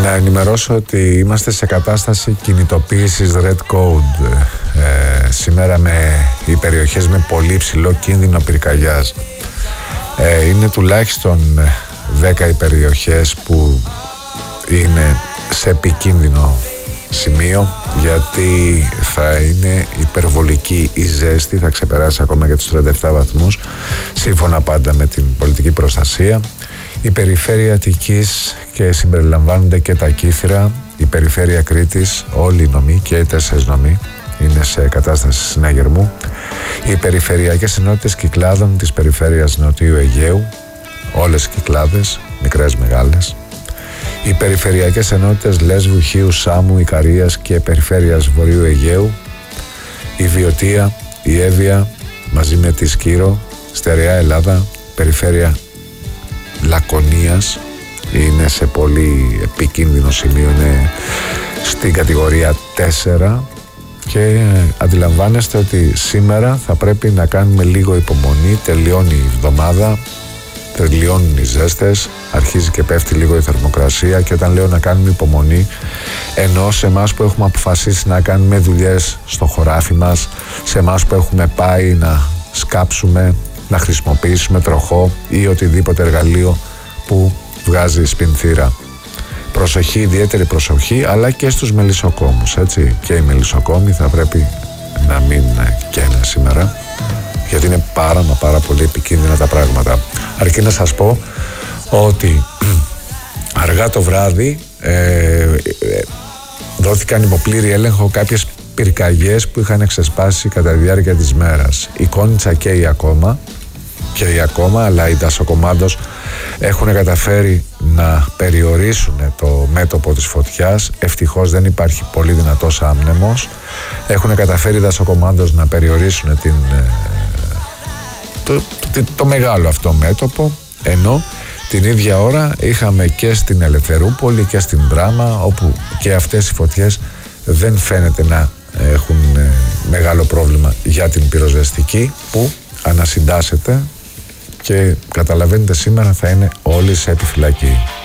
Να ενημερώσω ότι είμαστε σε κατάσταση κινητοποίησης Red Code σήμερα με οι περιοχές με πολύ ψηλό κίνδυνο πυρκαγιάς. Είναι τουλάχιστον 10 οι περιοχές που είναι σε επικίνδυνο σημείο, γιατί θα είναι υπερβολική η ζέστη, θα ξεπεράσει ακόμα και τους 37 βαθμούς, σύμφωνα πάντα με την πολιτική προστασία. Η περιφέρεια Αττικής και συμπεριλαμβάνονται και τα Κύθυρα, η περιφέρεια Κρήτης, όλοι οι νομοί και οι 4 νομοί είναι σε κατάσταση συναγερμού. Οι περιφερειακές ενότητες Κυκλάδων της περιφέρειας Νοτιού Αιγαίου, όλες οι Κυκλάδες, μικρές, μεγάλες. Οι περιφερειακές ενότητες Λέσβου, Χίου, Σάμου, Ικαρίας και περιφέρειας Βορείου Αιγαίου. Η Βιωτία, η Εύβοια μαζί με τη Σκύρο, Στερεά Ελλάδα, περιφέρεια Λακωνίας είναι σε πολύ επικίνδυνο σημείο, είναι στην κατηγορία 4 και αντιλαμβάνεστε ότι σήμερα θα πρέπει να κάνουμε λίγο υπομονή. Τελειώνει η εβδομάδα, τελειώνουν οι ζέστες, αρχίζει και πέφτει λίγο η θερμοκρασία, και όταν λέω να κάνουμε υπομονή, ενώ σε εμάς που έχουμε αποφασίσει να κάνουμε δουλειές στο χωράφι μας, σε εμάς που έχουμε πάει να σκάψουμε, να χρησιμοποιήσουμε τροχό ή οτιδήποτε εργαλείο που βγάζει σπινθήρα. Προσοχή, ιδιαίτερη προσοχή, αλλά και στους μελισσοκόμους, έτσι. Και οι μελισσοκόμοι θα πρέπει να μην καίνε σήμερα, γιατί είναι πάρα πολύ επικίνδυνα τα πράγματα. Αρκεί να σας πω ότι αργά το βράδυ δόθηκαν υπό πλήρη έλεγχο κάποιες πυρκαγιές που είχαν ξεσπάσει κατά τη διάρκεια της μέρας. Η Κόνιτσα και η Ακόμα, αλλά οι δασοκομάντος έχουν καταφέρει να περιορίσουν το μέτωπο της φωτιάς. Ευτυχώς δεν υπάρχει πολύ δυνατός άμνεμος. Έχουν καταφέρει οι δασοκομάντος να περιορίσουν το μεγάλο αυτό μέτωπο, ενώ την ίδια ώρα είχαμε και στην Ελευθερούπολη και στην Δράμα, όπου και αυτές οι φωτιές δεν φαίνεται να έχουν μεγάλο πρόβλημα για την πυροσβεστική, που ανασυντάσσεται και καταλαβαίνετε σήμερα θα είναι όλοι σε επιφυλακή.